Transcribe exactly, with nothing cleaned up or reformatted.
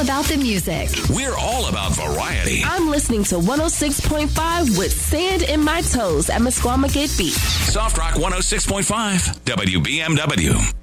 about the music. We're all about variety. I'm listening to one oh six point five with Sand in My Toes at Mesquamaket Beach. Soft Rock one oh six point five, W B M W.